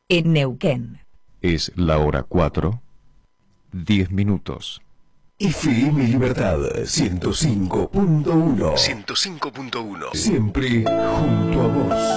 en Neuquén. Es la hora 4, 10 minutos. FM Libertad 105.1. 105.1. Siempre junto a vos.